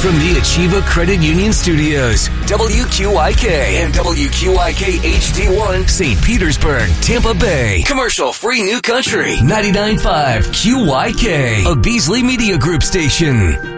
From the Achieva Credit Union Studios, WQIK and WQIK HD1, St. Petersburg, Tampa Bay. Commercial-free New Country, 99.5 QYK, a Beasley Media Group station.